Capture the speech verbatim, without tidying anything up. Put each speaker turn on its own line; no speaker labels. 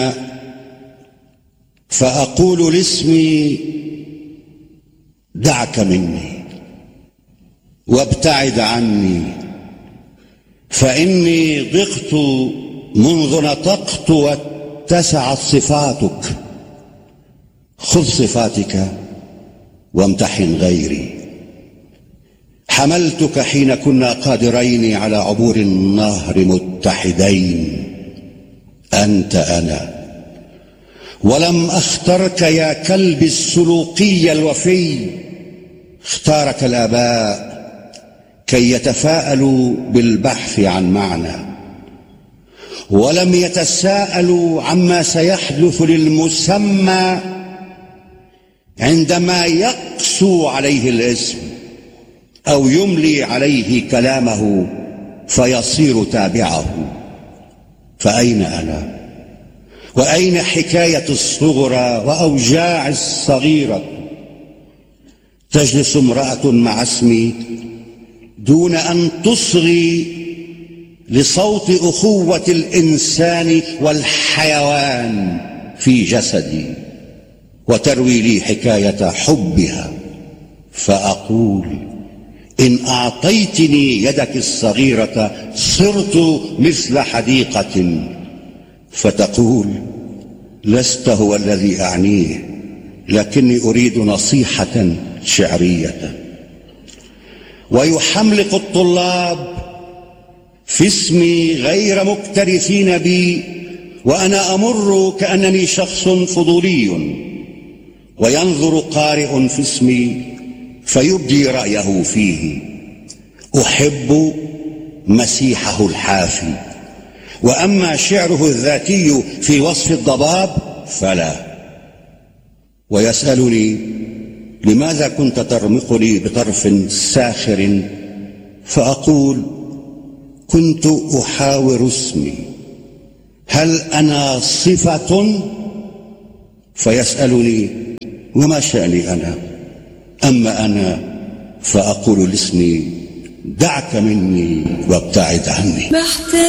فأقول لاسمي دعك مني وابتعد عني، فإني ضغت منذ نطقت واتسعت صفاتك. خذ صفاتك وامتحن غيري. حملتك حين كنا قادرين على عبور النهر متحدين، أنت أنا، ولم أخترك يا كلب السلوقي الوفي. اختارك الآباء كي يتفاءلوا بالبحث عن معنى، ولم يتساءلوا عما سيحدث للمسمى عندما يقسو عليه الاسم أو يملي عليه كلامه فيصير تابعه. فأين أنا؟ وأين حكاية الصغرى وأوجاع الصغيرة؟ تجلس امرأة مع اسمي دون أن تصغي لصوت أخوة الإنسان والحيوان في جسدي، وتروي لي حكاية حبها. فأقول إن أعطيتني يدك الصغيرة صرت مثل حديقة، فتقول لست هو الذي أعنيه، لكني أريد نصيحة شعرية. ويحملق الطلاب في اسمي غير مكترثين بي، وأنا أمر كأنني شخص فضولي، وينظر قارئ في اسمي فيبدي رأيه فيه. أحب مسيحه الحافي، وأما شعره الذاتي في وصف الضباب فلا. ويسألني لماذا كنت ترمقني بطرف ساخر، فأقول كنت أحاور اسمي، هل أنا صفة؟ فيسألني وما شأني أنا؟ أما أنا فأقول لاسمي دعك مني وابتعد عني.